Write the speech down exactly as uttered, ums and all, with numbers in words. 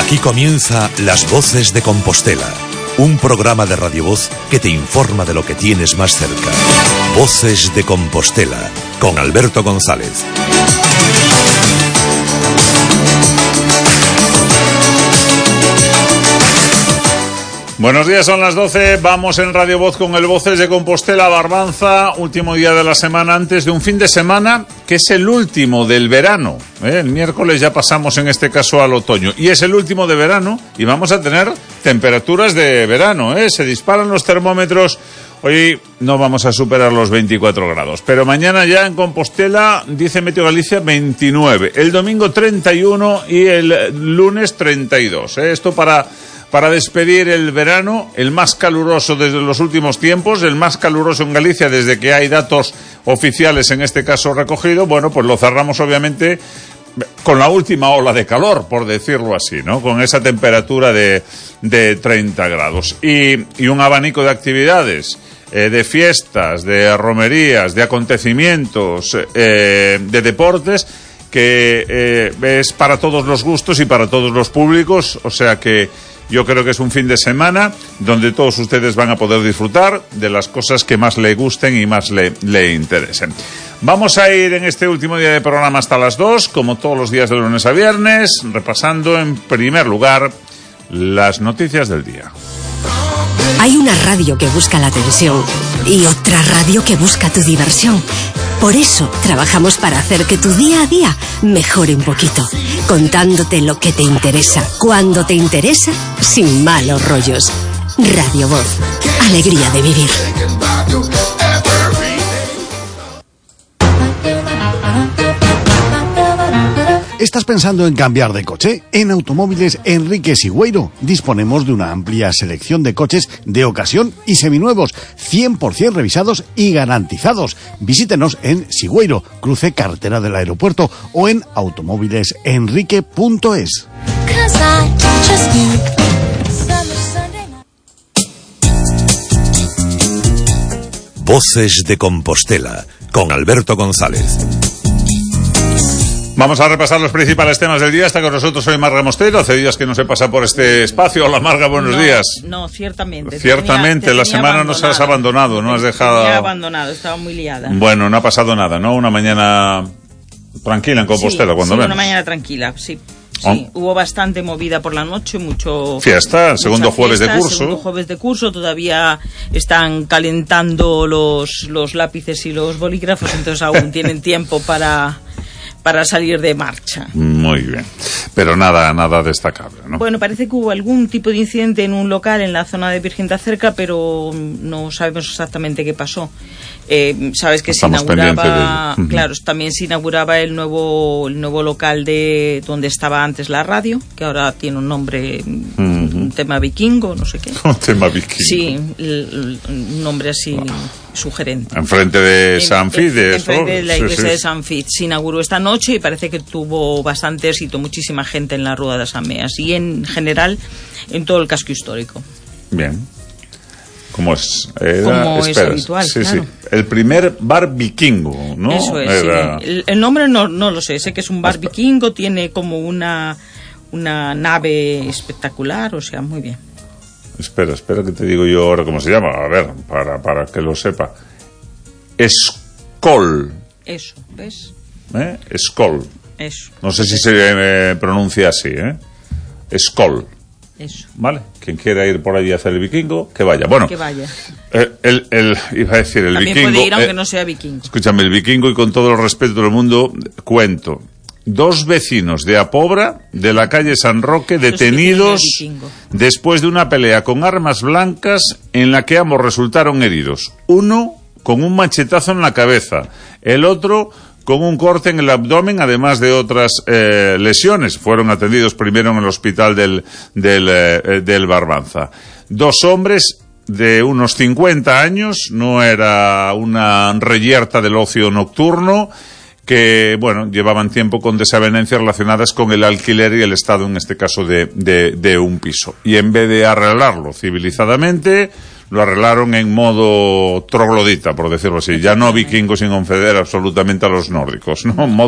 Aquí comienza Las Voces de Compostela, un programa de Radio Voz que te informa de lo que tienes más cerca. Voces de Compostela, con Alberto González. Buenos días, son las doce, vamos en Radio Voz con el Voces de Compostela, Barbanza, último día de la semana antes de un fin de semana que es el último del verano, ¿eh? El miércoles ya pasamos en este caso al otoño y es el último de verano y vamos a tener temperaturas de verano, ¿eh? Se disparan los termómetros. Hoy no vamos a superar los veinticuatro grados, pero mañana ya en Compostela, dice Meteo Galicia, veintinueve, el domingo treinta y uno y el lunes treinta y dos, ¿eh? Esto para... Para despedir el verano, el más caluroso desde los últimos tiempos, el más caluroso en Galicia desde que hay datos oficiales, en este caso recogido, bueno, pues lo cerramos obviamente con la última ola de calor, por decirlo así, ¿no? Con esa temperatura de, de treinta grados. Y, y un abanico de actividades, eh, de fiestas, de romerías, de acontecimientos, eh, de deportes, que eh, es para todos los gustos y para todos los públicos, o sea que yo creo que es un fin de semana donde todos ustedes van a poder disfrutar de las cosas que más le gusten y más le, le interesen. Vamos a ir en este último día de programa hasta las dos, como todos los días de lunes a viernes, repasando en primer lugar las noticias del día. Hay una radio que busca la atención y otra radio que busca tu diversión. Por eso trabajamos para hacer que tu día a día mejore un poquito, contándote lo que te interesa, cuando te interesa, sin malos rollos. Radio Voz, alegría de vivir. ¿Estás pensando en cambiar de coche? En Automóviles Enrique Sigüeiro disponemos de una amplia selección de coches de ocasión y seminuevos, cien por ciento revisados y garantizados. Visítenos en Sigüeiro, cruce carretera del aeropuerto, o en automóviles enrique punto es. Voces de Compostela, con Alberto González. Vamos a repasar los principales temas del día. Está con nosotros hoy Marga Mosteiro. Hace días que no se pasa por este espacio. Hola Marga, buenos no, días. No, ciertamente. Ciertamente, tenía, la semana nos has abandonado, no has dejado... Me he abandonado, estaba muy liada. Bueno, no ha pasado nada, ¿no? Una mañana tranquila en Compostela, sí, cuando sí, ven. una mañana tranquila, sí. Oh. Sí, hubo bastante movida por la noche, mucho... Fiesta, segundo jueves fiesta, de curso. Segundo jueves de curso, todavía están calentando los, los lápices y los bolígrafos, entonces aún tienen tiempo para... para salir de marcha. Muy bien. Pero nada, nada destacable, ¿no? Bueno, parece que hubo algún tipo de incidente en un local en la zona de Virgen de Acerca, pero no sabemos exactamente qué pasó. Eh, sabes que Estamos se inauguraba, de... uh-huh. claro, también se inauguraba el nuevo el nuevo local de donde estaba antes la radio, que ahora tiene un nombre, uh-huh. un tema vikingo, no sé qué. Un tema vikingo. Sí, un nombre así wow. sugerente. Enfrente de San Fid, de en, frente de la iglesia sí, sí. de San Fid. Se inauguró esta noche y parece que tuvo bastante éxito, muchísima gente en la Rúa de Asameas y en general en todo el casco histórico. Bien. Como es, era, Como esperas, es habitual, sí, claro. Sí. El primer bar vikingo, ¿no? Eso es, era... sí. el, el nombre no, no lo sé, sé que es un bar vikingo, tiene como una, una nave espectacular, o sea, muy bien. Espera, espera que te digo yo ahora cómo se llama, a ver, para, para que lo sepa. Skol. Eso, ¿ves? ¿Eh? Skol. Eso. No sé si se eh, pronuncia así, ¿eh? Skol. Eso. Vale, quien quiera ir por allí a hacer el vikingo, que vaya. Bueno, que vaya. El, el, el, iba a decir el También vikingo. Puede ir aunque eh, no sea vikingo. Escúchame, el vikingo, y con todo el respeto del mundo, cuento. Dos vecinos de Apobra, de la calle San Roque, detenidos después de una pelea con armas blancas en la que ambos resultaron heridos. Uno con un machetazo en la cabeza, el otro con un corte en el abdomen, además de otras eh, lesiones. Fueron atendidos primero en el hospital del, del, eh, del Barbanza. Dos hombres de unos cincuenta años, no era una reyerta del ocio nocturno, que, bueno, llevaban tiempo con desavenencias relacionadas con el alquiler y el estado, en este caso, de, de, de un piso. Y en vez de arreglarlo civilizadamente, lo arreglaron en modo troglodita, por decirlo así. Ya no vikingos sin conceder absolutamente a los nórdicos, ¿no? Modo